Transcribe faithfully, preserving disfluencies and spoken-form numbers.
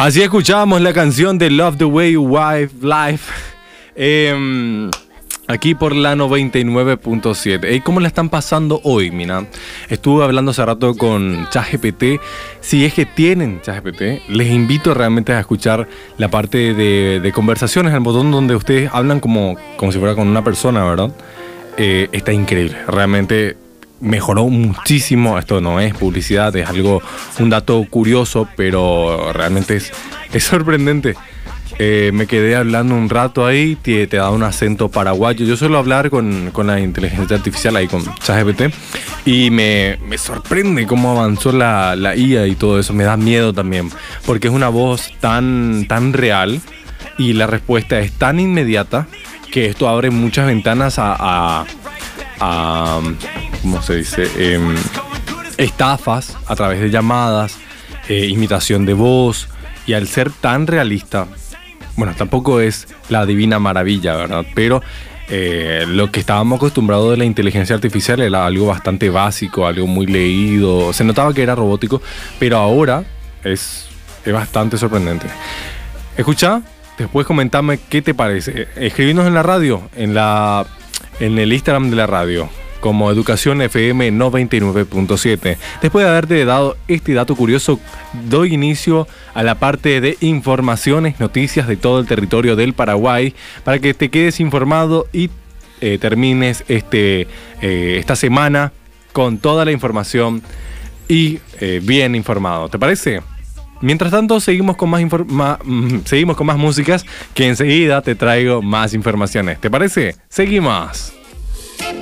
Así escuchábamos la canción de Love the Way You Wife Life. Eh, aquí por la noventa y nueve punto siete. ¿Y cómo la están pasando hoy? Mira, estuve hablando hace rato con ChatGPT. Si es que tienen ChatGPT, les invito realmente a escuchar la parte de, de conversaciones, el botón donde ustedes hablan como, como si fuera con una persona, ¿verdad? Eh, está increíble, realmente mejoró muchísimo. Esto no es publicidad, es algo, un dato curioso, pero realmente es, es sorprendente. Eh, me quedé hablando un rato ahí, te, te da un acento paraguayo. Yo suelo hablar con, con la inteligencia artificial ahí, con ChatGPT, y me, me sorprende cómo avanzó la, la I A y todo eso. Me da miedo también, porque es una voz tan, tan real y la respuesta es tan inmediata que esto abre muchas ventanas a, a, a ¿cómo se dice? Eh, estafas a través de llamadas, eh, imitación de voz, y al ser tan realista, bueno, tampoco es la divina maravilla, ¿verdad? Pero eh, lo que estábamos acostumbrados de la inteligencia artificial era algo bastante básico, algo muy leído. Se notaba que era robótico, pero ahora es, es bastante sorprendente. Escucha, después comentame qué te parece. Escribinos en la radio, en, la, en el Instagram de la radio, como Educación F M noventa y nueve punto siete. Después de haberte dado este dato curioso, doy inicio a la parte de informaciones, noticias de todo el territorio del Paraguay, para que te quedes informado y eh, termines este, eh, esta semana con toda la información y eh, bien informado. ¿Te parece? Mientras tanto, seguimos con más, ma seguimos con más músicas, que enseguida te traigo más informaciones. ¿Te parece? Seguimos.